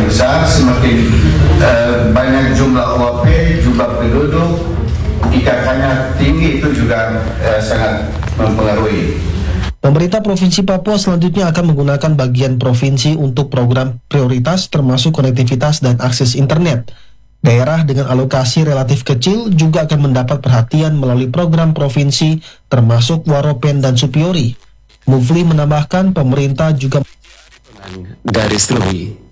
besar, semakin banyak jumlah OAP, jumlah penduduk, ikatannya tinggi, itu juga sangat mempengaruhi. Pemerintah Provinsi Papua selanjutnya akan menggunakan bagian provinsi untuk program prioritas termasuk konektivitas dan akses internet. Daerah dengan alokasi relatif kecil juga akan mendapat perhatian melalui program provinsi termasuk Waropen dan Supiori. Mufli menambahkan pemerintah juga dari Serui.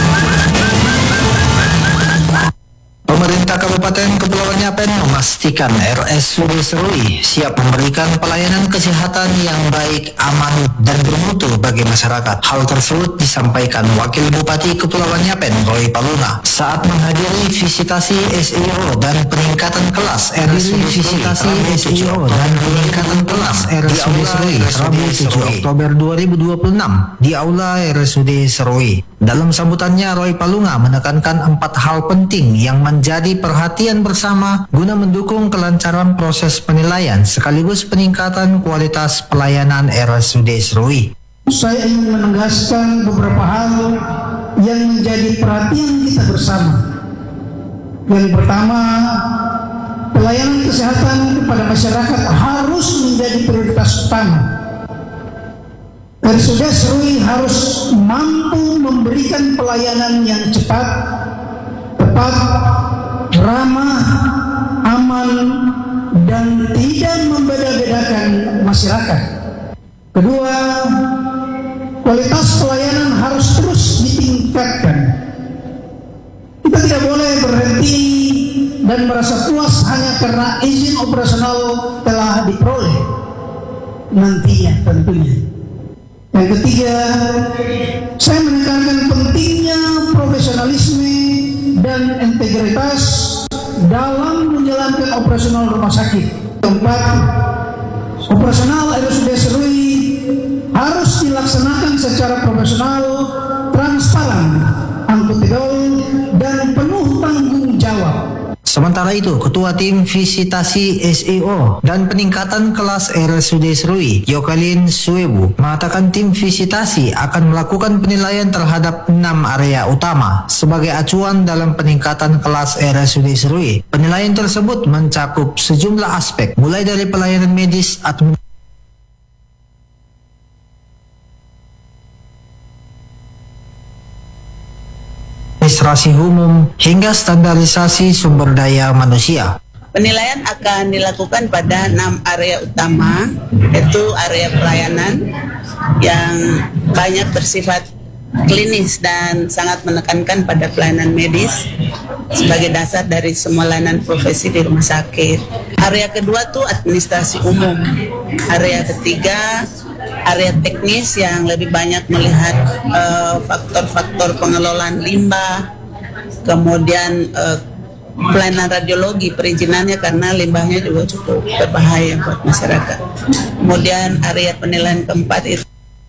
Pemerintah Kabupaten Kepulauan Yapen memastikan RSUD Serui siap memberikan pelayanan kesehatan yang baik, aman, dan bermutu bagi masyarakat. Hal tersebut disampaikan Wakil Bupati Kepulauan Yapen, Roy Palunga, saat menghadiri visitasi SEO dan peningkatan kelas RSUD Serui Rabu 7 Oktober 2026 di Aula RSUD Serui. Dalam sambutannya, Roy Palunga menekankan 4 hal penting yang menjadi perhatian bersama guna mendukung kelancaran proses penilaian sekaligus peningkatan kualitas pelayanan RSUD Serui. Saya ingin menegaskan beberapa hal yang menjadi perhatian kita bersama. Yang pertama, pelayanan kesehatan kepada masyarakat harus menjadi prioritas utama. RSUD Serui harus mampu memberikan pelayanan yang cepat, tepat, ramah, aman, dan tidak membeda-bedakan masyarakat. Kedua, kualitas pelayanan harus terus ditingkatkan. Kita tidak boleh berhenti dan merasa puas hanya karena izin operasional telah diperoleh nantinya tentunya. Yang ketiga, saya menekankan pentingnya profesionalisme dan integritas dalam menjalankan operasional rumah sakit. Keempat, operasional RSUD Serui harus dilaksanakan secara profesional, transparan, akuntabel, dan penuh tanggung jawab. Sementara itu, Ketua Tim Visitasi SEO dan Peningkatan Kelas RSUD Serui, Yokalin Suebu, mengatakan tim visitasi akan melakukan penilaian terhadap 6 area utama sebagai acuan dalam peningkatan kelas RSUD Serui. Penilaian tersebut mencakup sejumlah aspek, mulai dari pelayanan medis, administrasi umum, hingga standarisasi sumber daya manusia. Penilaian akan dilakukan pada 6 area utama, yaitu area pelayanan yang banyak bersifat klinis dan sangat menekankan pada pelayanan medis sebagai dasar dari semua layanan profesi di rumah sakit. Area kedua tuh administrasi umum. Area ketiga area teknis yang lebih banyak melihat faktor-faktor pengelolaan limbah, kemudian pelayanan radiologi perizinannya karena limbahnya juga cukup berbahaya buat masyarakat. Kemudian area penilaian keempat itu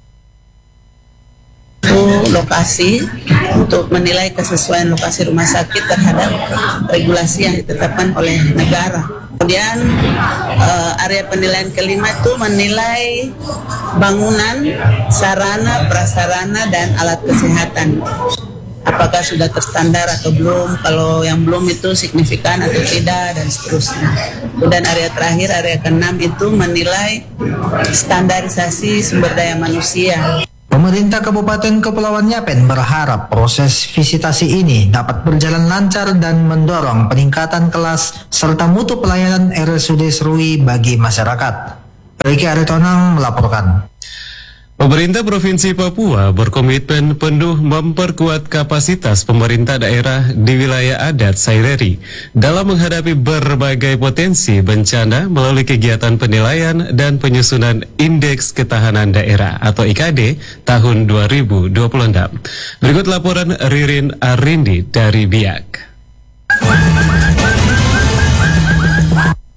lokasi untuk menilai kesesuaian lokasi rumah sakit terhadap regulasi yang ditetapkan oleh negara. Kemudian area penilaian kelima itu menilai bangunan, sarana, prasarana, dan alat kesehatan. Apakah sudah terstandar atau belum, kalau yang belum itu signifikan atau tidak, dan seterusnya. Kemudian area terakhir, area keenam itu menilai standarisasi sumber daya manusia. Pemerintah Kabupaten Kepulauan Yapen berharap proses visitasi ini dapat berjalan lancar dan mendorong peningkatan kelas serta mutu pelayanan RSUD Serui bagi masyarakat. Riki Aritonang melaporkan. Pemerintah Provinsi Papua berkomitmen penuh memperkuat kapasitas pemerintah daerah di wilayah adat Saireri dalam menghadapi berbagai potensi bencana melalui kegiatan penilaian dan penyusunan Indeks Ketahanan Daerah atau IKD tahun 2026. Berikut laporan Ririn Arindi dari Biak.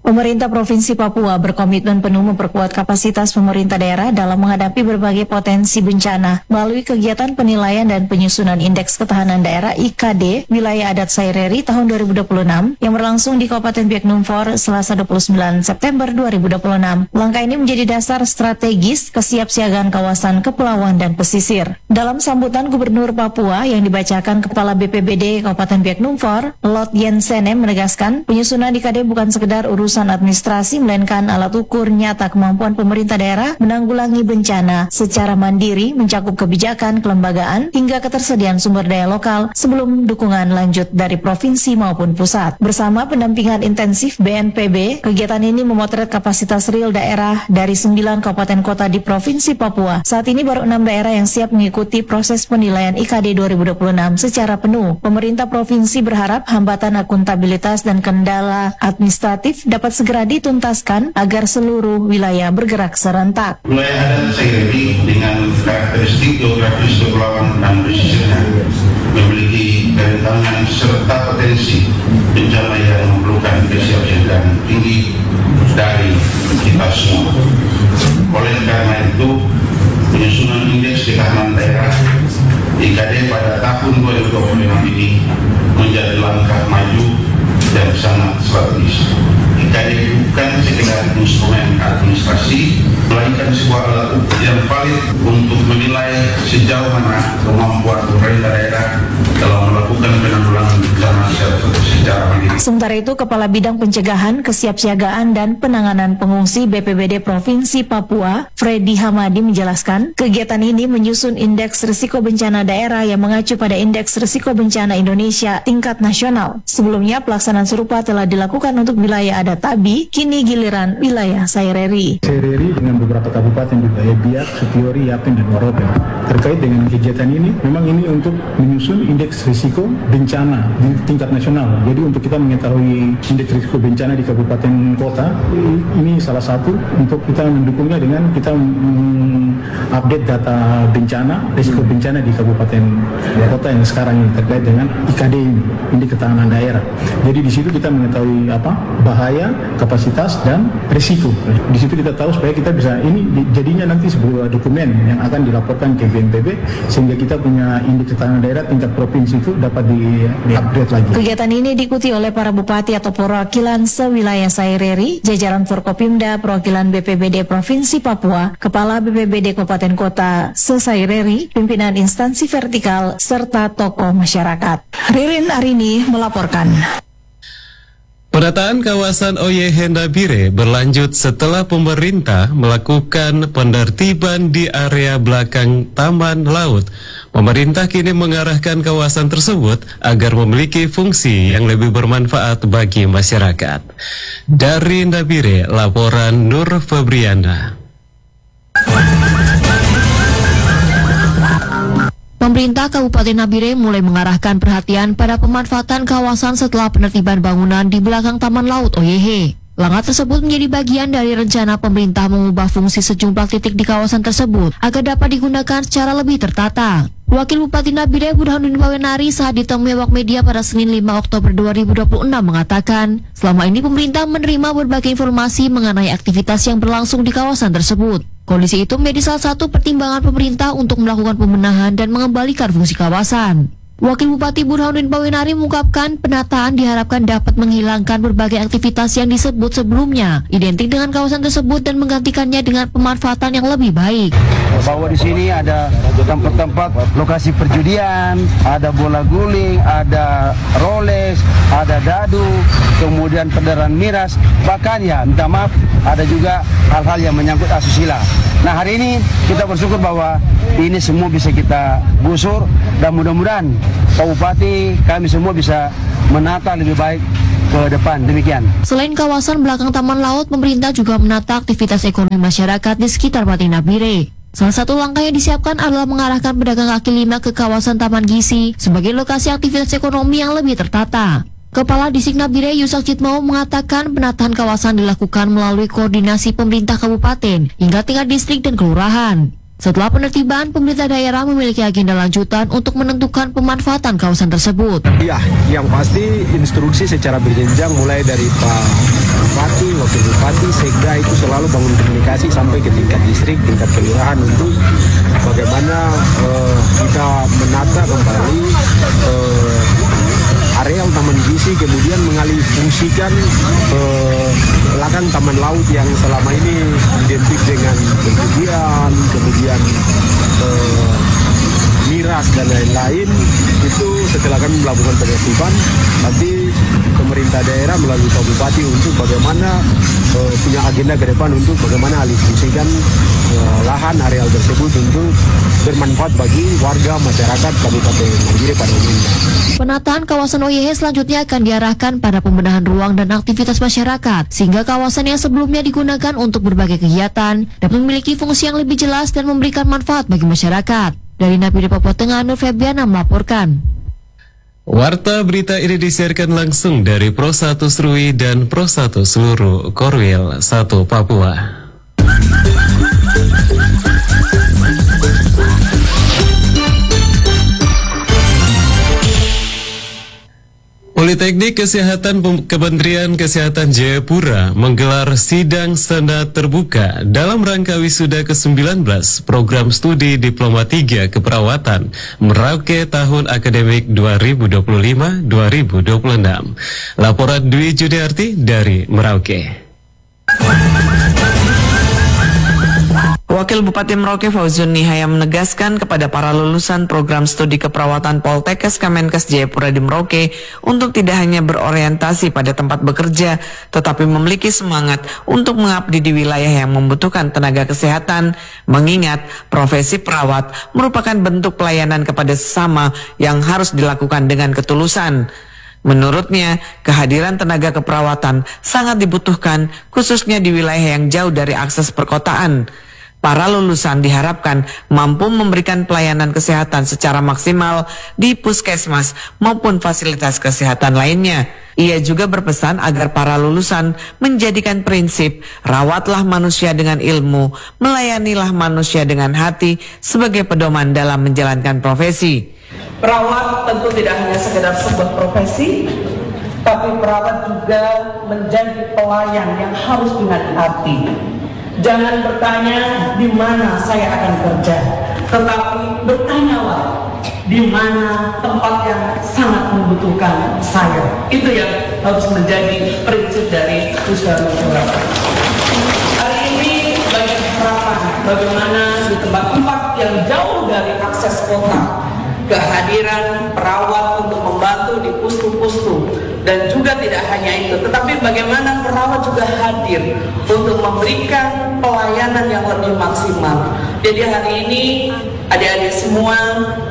Pemerintah Provinsi Papua berkomitmen penuh memperkuat kapasitas pemerintah daerah dalam menghadapi berbagai potensi bencana melalui kegiatan penilaian dan penyusunan Indeks Ketahanan Daerah IKD Wilayah Adat Saireri tahun 2026 yang berlangsung di Kabupaten Biak Numfor Selasa 29 September 2026. Langkah ini menjadi dasar strategis kesiapsiagaan kawasan kepulauan dan pesisir. Dalam sambutan Gubernur Papua yang dibacakan Kepala BPBD Kabupaten Biak Numfor, Lot Yensene menegaskan penyusunan IKD bukan sekedar urusan administrasi, melainkan alat ukur nyata kemampuan pemerintah daerah menanggulangi bencana secara mandiri, mencakup kebijakan, kelembagaan, hingga ketersediaan sumber daya lokal sebelum dukungan lanjut dari provinsi maupun pusat. Bersama pendampingan intensif BNPB, kegiatan ini memotret kapasitas real daerah dari 9 kabupaten kota di Provinsi Papua. Saat ini baru 6 daerah yang siap mengikuti proses penilaian IKD 2026 secara penuh. Pemerintah provinsi berharap hambatan akuntabilitas dan kendala administratif dapat segera dituntaskan agar seluruh wilayah bergerak serentak. Wilayah adat Saireri dengan karakteristik geografis kepulauan dan pesisirnya memiliki kerentangan serta potensi bencana yang memerlukan kesiapsiagaan tinggi dari kita semua. Oleh karena itu, penyusunan Indeks Ketahanan Daerah IKD pada tahun 2026 ini menjadi langkah maju dan sangat strategis. IKD bukan sekedar instrumen administrasi, melainkan sebuah alat ukur yang valid untuk menilai sejauh mana kemampuan pemerintah daerah dalam melakukan penanggulangan bencana secara mandiri. Sementara itu, Kepala Bidang Pencegahan, Kesiapsiagaan dan Penanganan Pengungsi BPBD Provinsi Papua, Freddy Hamadi menjelaskan, kegiatan ini menyusun Indeks Risiko Bencana Daerah yang mengacu pada Indeks Risiko Bencana Indonesia tingkat nasional. Sebelumnya, pelaksanaan serupa telah dilakukan untuk wilayah adat Tabi, kini giliran wilayah Saireri. Saireri dengan beberapa kabupaten di wilayah Biak, Sutiori, Yapen, dan Waropen. Terkait dengan kegiatan ini, memang ini untuk menyusun indeks risiko bencana di tingkat nasional. Jadi untuk kita mengetahui indeks risiko bencana di kabupaten kota, ini salah satu untuk kita mendukungnya dengan kita update data bencana, risiko bencana di kabupaten kota yang sekarang ini terkait dengan IKD ini, Indeks Ketahanan Daerah. Jadi di situ kita mengetahui bahaya, kapasitas, dan risiko. Di situ kita tahu supaya kita bisa, ini jadinya nanti sebuah dokumen yang akan dilaporkan ke BNPB sehingga kita punya Indeks Ketahanan Daerah tingkat provinsi itu dapat di-upgrade lagi. Kegiatan ini diikuti oleh para bupati atau perwakilan sewilayah Saireri, jajaran Forkopimda, perwakilan BPBD Provinsi Papua, Kepala BPBD Kabupaten Kota se-Saireri, pimpinan instansi vertikal, serta tokoh masyarakat. Ririn Arini melaporkan. Penataan kawasan Oyehe Nabire berlanjut setelah pemerintah melakukan penertiban di area belakang Taman Laut. Pemerintah kini mengarahkan kawasan tersebut agar memiliki fungsi yang lebih bermanfaat bagi masyarakat. Dari Nabire, laporan Nur Febriana. Pemerintah Kabupaten Nabire mulai mengarahkan perhatian pada pemanfaatan kawasan setelah penertiban bangunan di belakang Taman Laut Oyehe. Langkah tersebut menjadi bagian dari rencana pemerintah mengubah fungsi sejumlah titik di kawasan tersebut agar dapat digunakan secara lebih tertata. Wakil Bupati Nabire Burhanuddin Bawenari saat ditemui awak media pada Senin 5 Oktober 2026 mengatakan, selama ini pemerintah menerima berbagai informasi mengenai aktivitas yang berlangsung di kawasan tersebut. Kondisi itu menjadi salah satu pertimbangan pemerintah untuk melakukan pembenahan dan mengembalikan fungsi kawasan. Wakil Bupati Burhanuddin Bawenari mengungkapkan penataan diharapkan dapat menghilangkan berbagai aktivitas yang disebut sebelumnya identik dengan kawasan tersebut dan menggantikannya dengan pemanfaatan yang lebih baik. Bahwa di sini ada tempat-tempat lokasi perjudian, ada bola guling, ada roles, ada dadu, kemudian kendaraan miras, bahkan ya minta maaf ada juga hal-hal yang menyangkut asusila. Nah, hari ini kita bersyukur bahwa ini semua bisa kita gusur dan mudah-mudahan Pak Bupati, kami semua bisa menata lebih baik ke depan. Demikian. Selain kawasan belakang Taman Laut, pemerintah juga menata aktivitas ekonomi masyarakat di sekitar Pati Nabire. Salah satu langkah yang disiapkan adalah mengarahkan pedagang kaki lima ke kawasan Taman Gisi sebagai lokasi aktivitas ekonomi yang lebih tertata. Kepala Distrik Nabire Yusak Citmau mengatakan penataan kawasan dilakukan melalui koordinasi pemerintah kabupaten hingga tingkat distrik dan kelurahan. Setelah penertiban, pemerintah daerah memiliki agenda lanjutan untuk menentukan pemanfaatan kawasan tersebut. Ya, yang pasti instruksi secara berjenjang mulai dari Pak Bupati, Wakil Bupati, Sekda itu selalu bangun komunikasi sampai ke tingkat distrik, tingkat kelurahan untuk bagaimana kita menata kembali areal Taman Gizi, kemudian mengalih fungsikan belakang Taman Laut yang selama ini identik dengan perjudian, kemudian miras dan lain-lain. Itu setelah kami melakukan penertiban, nanti pemerintah daerah melalui Pak Bupati untuk bagaimana punya agenda ke depan untuk bagaimana alih fungsikan lahan areal tersebut untuk bermanfaat bagi warga masyarakat Kabupaten Nangire pada umumnya. Penataan kawasan OYH selanjutnya akan diarahkan pada pembenahan ruang dan aktivitas masyarakat, sehingga kawasan yang sebelumnya digunakan untuk berbagai kegiatan dapat memiliki fungsi yang lebih jelas dan memberikan manfaat bagi masyarakat. Dari Napire Papua Tengah, Nur Febriana melaporkan. Warta berita ini disiarkan langsung dari Pro 1 Serui dan Pro 1 seluruh Korwil 1 Papua. Politeknik Kesehatan Kementerian Kesehatan Jayapura menggelar sidang senat terbuka dalam rangka wisuda ke-19 program studi Diploma 3 Keperawatan Merauke tahun akademik 2025-2026. Laporan Dwi Judiarti dari Merauke. Wakil Bupati Merauke Fauzun Nihaya menegaskan kepada para lulusan program studi keperawatan Poltekkes Kemenkes Jayapura di Merauke untuk tidak hanya berorientasi pada tempat bekerja, tetapi memiliki semangat untuk mengabdi di wilayah yang membutuhkan tenaga kesehatan, mengingat profesi perawat merupakan bentuk pelayanan kepada sesama yang harus dilakukan dengan ketulusan. Menurutnya, kehadiran tenaga keperawatan sangat dibutuhkan, khususnya di wilayah yang jauh dari akses perkotaan. Para lulusan diharapkan mampu memberikan pelayanan kesehatan secara maksimal di puskesmas maupun fasilitas kesehatan lainnya. Ia juga berpesan agar para lulusan menjadikan prinsip rawatlah manusia dengan ilmu, melayanilah manusia dengan hati sebagai pedoman dalam menjalankan profesi. Perawat tentu tidak hanya sekedar sebuah profesi, tapi perawat juga menjadi pelayan yang harus dengan hati. Jangan bertanya di mana saya akan kerja, tetapi bertanyalah di mana tempat yang sangat membutuhkan saya. Itu yang harus menjadi prinsip dari usaha masyarakat. Hari ini banyak harapan bagaimana di tempat-tempat yang jauh dari akses kota, kehadiran perawat untuk membantu di pustu-pustu. Dan juga tidak hanya itu, tetapi bagaimana perawat juga hadir untuk memberikan pelayanan yang lebih maksimal. Jadi hari ini adik-adik semua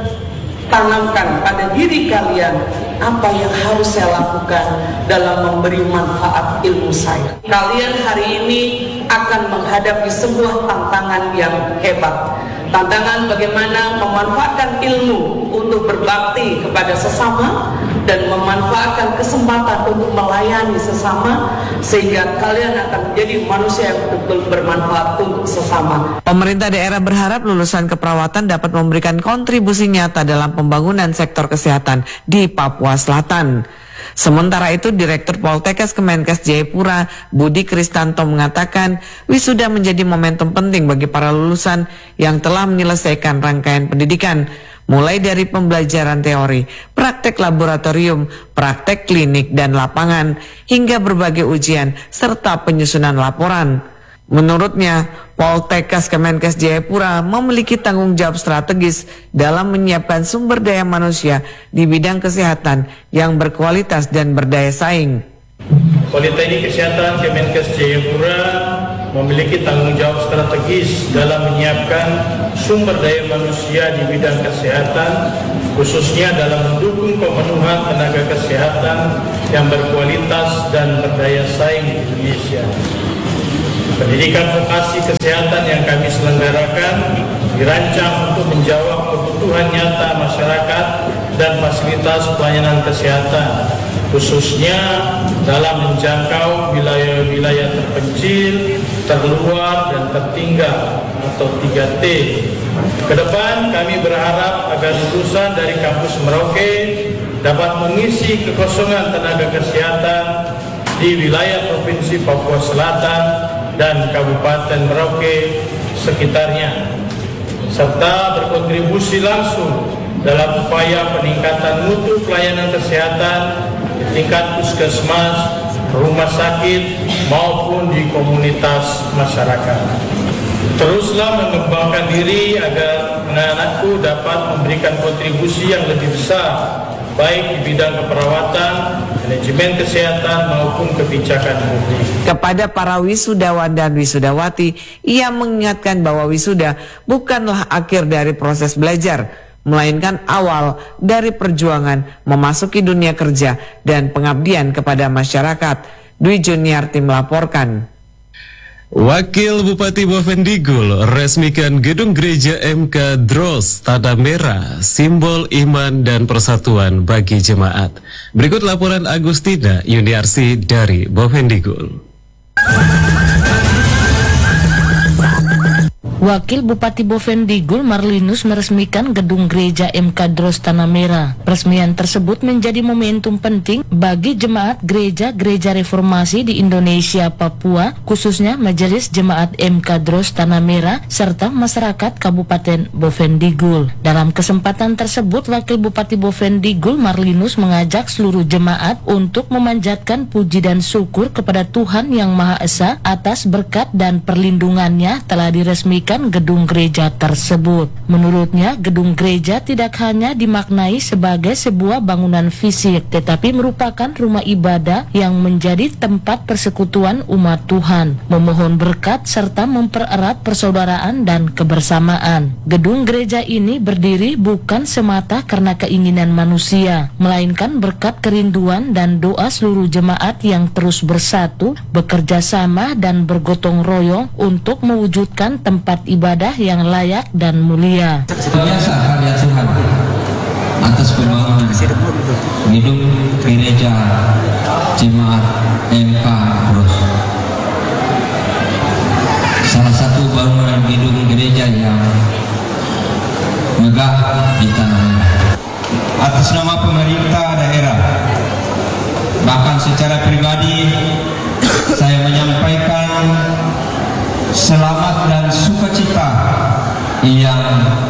tanamkan pada diri kalian apa yang harus saya lakukan dalam memberi manfaat ilmu saya. Kalian hari ini akan menghadapi sebuah tantangan yang hebat. Tantangan bagaimana memanfaatkan ilmu untuk berbakti kepada sesama dan memanfaatkan kesempatan untuk melayani sesama sehingga kalian akan menjadi manusia yang betul-betul bermanfaat untuk sesama. Pemerintah daerah berharap lulusan keperawatan dapat memberikan kontribusi nyata dalam pembangunan sektor kesehatan di Papua Selatan. Sementara itu, Direktur Poltekkes Kemenkes Jayapura, Budi Kristanto mengatakan wisuda menjadi momentum penting bagi para lulusan yang telah menyelesaikan rangkaian pendidikan, mulai dari pembelajaran teori, praktek laboratorium, praktek klinik dan lapangan, hingga berbagai ujian serta penyusunan laporan. Menurutnya, Poltekkes Kemenkes Jayapura memiliki tanggung jawab strategis dalam menyiapkan sumber daya manusia di bidang kesehatan yang berkualitas dan berdaya saing. Politeknik Kesehatan Kemenkes Jayapura memiliki tanggung jawab strategis dalam menyiapkan sumber daya manusia di bidang kesehatan, khususnya dalam mendukung pemenuhan tenaga kesehatan yang berkualitas dan berdaya saing di Indonesia. Pendidikan vokasi kesehatan yang kami selenggarakan dirancang untuk menjawab kebutuhan nyata masyarakat dan fasilitas pelayanan kesehatan, khususnya dalam menjangkau wilayah-wilayah terpencil, terluar, dan tertinggal atau 3T Kedepan kami berharap agar lulusan dari kampus Merauke dapat mengisi kekosongan tenaga kesehatan di wilayah Provinsi Papua Selatan dan Kabupaten Merauke sekitarnya, serta berkontribusi langsung dalam upaya peningkatan mutu pelayanan kesehatan di tingkat puskesmas, rumah sakit, maupun di komunitas masyarakat. Teruslah mengembangkan diri agar anak-anakku dapat memberikan kontribusi yang lebih besar, baik di bidang keperawatan, manajemen kesehatan, maupun kebijakan publik. Kepada para wisudawan dan wisudawati, ia mengingatkan bahwa wisuda bukanlah akhir dari proses belajar, melainkan awal dari perjuangan memasuki dunia kerja dan pengabdian kepada masyarakat. Dwi Juniarti melaporkan. Wakil Bupati Bovendigul resmikan gedung gereja MK Dros Tanah Merah, simbol iman dan persatuan bagi jemaat. Berikut laporan Agustina Yuniarsi dari Bovendigul. Wakil Bupati Bovendigul Marlinus meresmikan gedung gereja MK Dros Tanah Merah. Peresmian tersebut menjadi momentum penting bagi jemaat gereja-gereja reformasi di Indonesia, Papua, khususnya Majelis Jemaat MK Dros Tanah Merah serta masyarakat Kabupaten Bovendigul. Dalam kesempatan tersebut, Wakil Bupati Bovendigul Marlinus mengajak seluruh jemaat untuk memanjatkan puji dan syukur kepada Tuhan Yang Maha Esa atas berkat dan perlindungannya telah diresmikan gedung gereja tersebut. Menurutnya, gedung gereja tidak hanya dimaknai sebagai sebuah bangunan fisik, tetapi merupakan rumah ibadah yang menjadi tempat persekutuan umat Tuhan, memohon berkat serta mempererat persaudaraan dan kebersamaan. Gedung gereja ini berdiri bukan semata karena keinginan manusia, melainkan berkat kerinduan dan doa seluruh jemaat yang terus bersatu, bekerja sama dan bergotong royong untuk mewujudkan tempat ibadah yang layak dan mulia. Biasa karya Tuhan atas pembangunan gedung gereja jemaat MK Dros. Salah satu bangunan gedung gereja yang megah di Tanah Merah. Atas nama pemerintah daerah, bahkan secara pribadi, saya menyampaikan selamat dan sukacita yang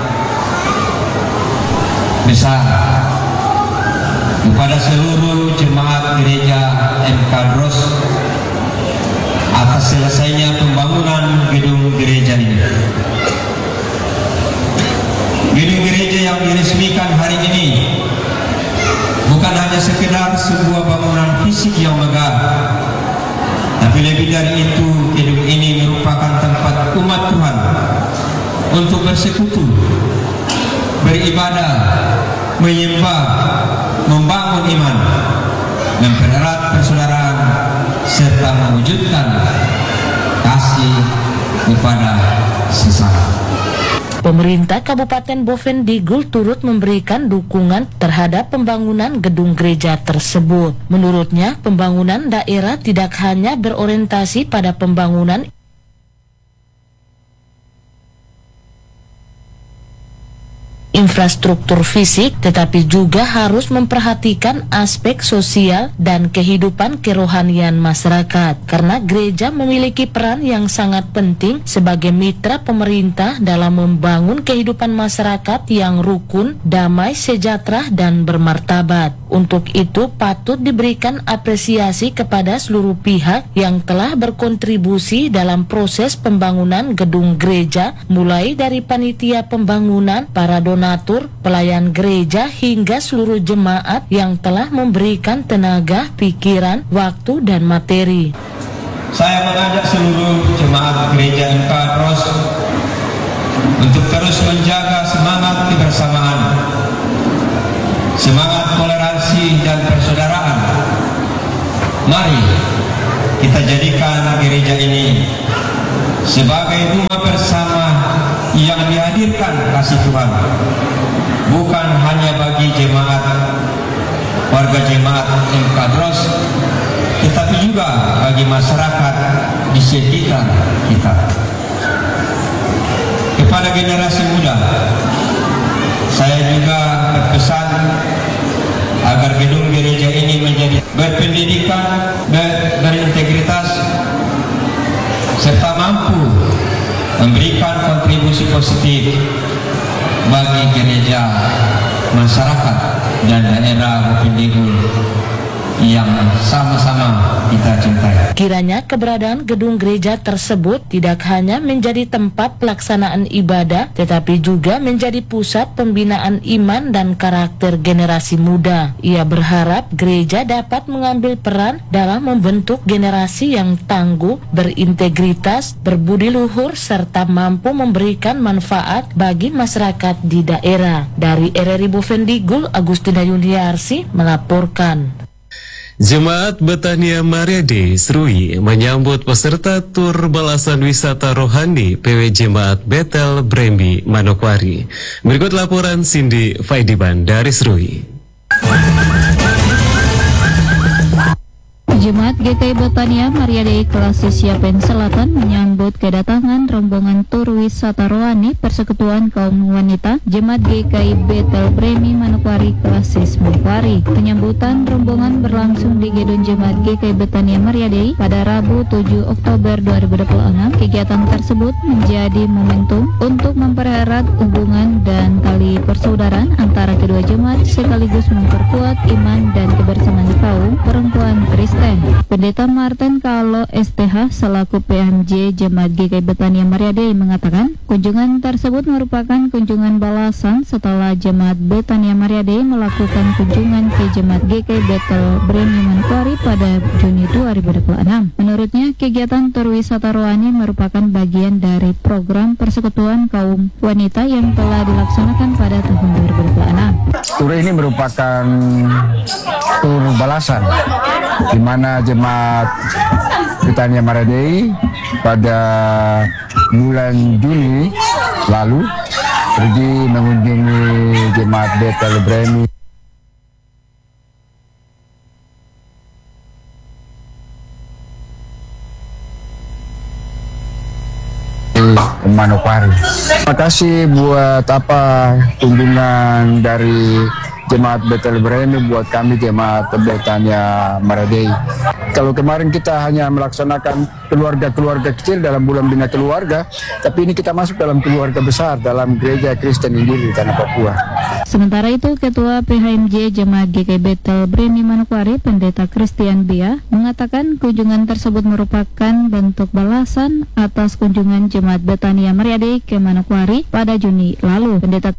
besar kepada seluruh jemaat gereja MK Dros atas selesainya pembangunan gedung gereja ini. Gedung gereja yang diresmikan hari ini bukan hanya sekedar sebuah bangunan fisik yang megah, tapi lebih dari itu, gedung ini merupakan tempat umat Tuhan untuk bersekutu, beribadah, menyembah, membangun iman, mempererat persaudaraan, serta mewujudkan kasih kepada sesama. Pemerintah Kabupaten Bovendigul turut memberikan dukungan terhadap pembangunan gedung gereja tersebut. Menurutnya, pembangunan daerah tidak hanya berorientasi pada pembangunan infrastruktur fisik, tetapi juga harus memperhatikan aspek sosial dan kehidupan kerohanian masyarakat. Karena gereja memiliki peran yang sangat penting sebagai mitra pemerintah dalam membangun kehidupan masyarakat yang rukun, damai, sejahtera, dan bermartabat. Untuk itu patut diberikan apresiasi kepada seluruh pihak yang telah berkontribusi dalam proses pembangunan gedung gereja, mulai dari panitia pembangunan, para donatur, pelayan gereja, hingga seluruh jemaat yang telah memberikan tenaga, pikiran, waktu, dan materi. Saya mengajak seluruh jemaat gereja MK Dros untuk terus menjaga semangat kebersamaan, semangat toleransi dan persaudaraan. Mari kita jadikan gereja ini sebagai rumah bersama yang dihadirkan kasih Tuhan, bukan hanya bagi jemaat, warga jemaat MK Dros, tetapi juga bagi masyarakat di sekitar kita. kepada generasi muda, saya juga berpesan agar gedung gereja ini menjadi berpendidikan, berintegritas, serta mampu memberikan kontribusi positif bagi gereja, masyarakat, dan daerah Bukit Digul yang sama-sama kita cintai. Kiranya keberadaan gedung gereja tersebut tidak hanya menjadi tempat pelaksanaan ibadah, tetapi juga menjadi pusat pembinaan iman dan karakter generasi muda. Ia berharap gereja dapat mengambil peran dalam membentuk generasi yang tangguh, berintegritas, berbudi luhur, serta mampu memberikan manfaat bagi masyarakat di daerah. Dari RRI Bovendigul, Agustina Yuniarsi melaporkan. Jemaat Betania Mariade Serui menyambut peserta tur balasan wisata rohani PW Jemaat Betel Bremi Manokwari. Berikut laporan Cindy Faidiban dari Serui. Jemaat GKI Betania Mariade Klasis Yapen Selatan menyambut kedatangan rombongan tur wisata rohani Persekutuan Kaum Wanita Jemaat GKI Betel Bremi Manokwari Klasis Manokwari. Penyambutan rombongan berlangsung di gedung Jemaat GKI Betania Mariade pada Rabu 7 Oktober 2026. Kegiatan tersebut menjadi momentum untuk mempererat hubungan dan tali persaudaraan antara kedua jemaat sekaligus memperkuat iman dan kebersamaan kaum perempuan Kristen. Pendeta Martin Kalo SPH selaku PMJ Jemaat GKI Betania Mariade mengatakan kunjungan tersebut merupakan kunjungan balasan setelah Jemaat Betania Mariade melakukan kunjungan ke Jemaat GKI Betel Bremi Manokwari pada Juni 2026. Menurutnya, kegiatan tur wisata rohani merupakan bagian dari program Persekutuan Kaum Wanita yang telah dilaksanakan pada tahun 2026. Tur ini merupakan tur balasan di mana Jemaat Betania Mariade pada bulan Juni lalu pergi mengunjungi Jemaat Betel Bremi Manokwari. Terima kasih buat kunjungan dari Jemaat Betel Bremi buat kami Jemaat Betania Mariade. Kalau kemarin kita hanya melaksanakan keluarga-keluarga kecil dalam bulan bina keluarga, tapi ini kita masuk dalam keluarga besar dalam gereja Kristen Injil di Tanah Papua. Sementara itu, Ketua PHMJ Jemaat GKI Betel Bremi Manokwari, Pendeta Christian Bia, mengatakan kunjungan tersebut merupakan bentuk balasan atas kunjungan Jemaat Betania Mariade ke Manokwari pada Juni lalu. Pendeta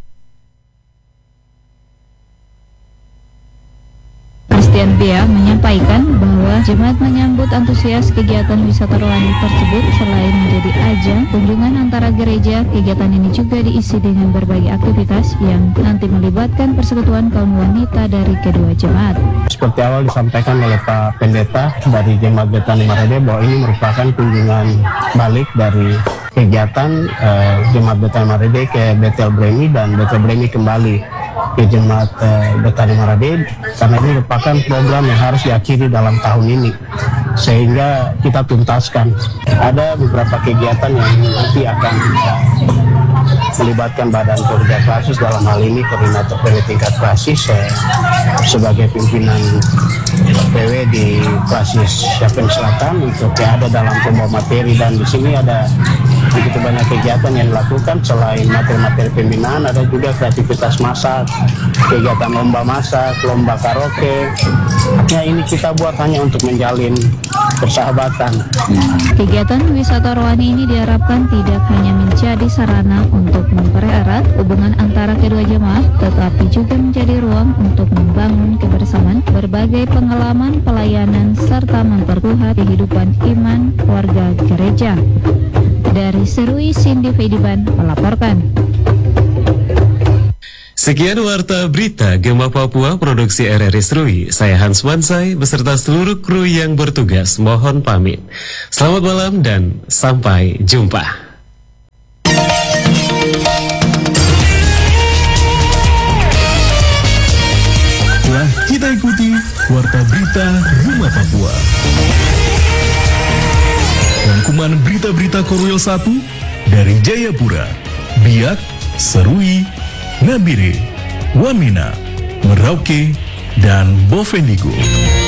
Christian Bia menyampaikan bahwa jemaat menyambut antusias kegiatan wisata rohani tersebut. Selain menjadi ajang kunjungan antara gereja, kegiatan ini juga diisi dengan berbagai aktivitas yang nanti melibatkan persekutuan kaum wanita dari kedua jemaat. Seperti awal disampaikan oleh Pak Pendeta dari Jemaat Betania Mariade bahwa ini merupakan kunjungan balik dari kegiatan Jemaat Betania Mariade ke Betel Bremi dan Betel Bremi kembali ke Jemaat Betania Mariade, karena ini merupakan program yang harus diakhiri dalam tahun ini sehingga kita tuntaskan. Ada beberapa kegiatan yang nanti akan melibatkan Badan Koordinasi Klasis, dalam hal ini Koordinator PW tingkat Klasis sebagai pimpinan PW di Klasis Yapen Selatan untuk yang ada dalam pembawa materi, dan di sini ada begitu banyak kegiatan yang dilakukan. Selain materi-materi pembinaan, ada juga kreativitas masak, kegiatan lomba masak, lomba karaoke. Ya, ini kita buat hanya untuk menjalin persahabatan. Kegiatan wisata rohani ini diharapkan tidak hanya menjadi sarana untuk mempererat hubungan antara kedua jemaat, tetapi juga menjadi ruang untuk membangun kebersamaan, berbagai pengalaman pelayanan, serta memperkuat kehidupan iman warga gereja. Dari Serui, Cindy Fediban melaporkan. Sekian warta berita Gema Papua produksi RRI Serui. Saya Hans Wansai beserta seluruh kru yang bertugas mohon pamit. Selamat malam dan sampai jumpa. Telah kita ikuti warta berita Gema Papua. Rangkuman berita-berita Korwil 1 dari Jayapura, Biak, Serui, Nabire, Wamena, Merauke, dan Bovendigul.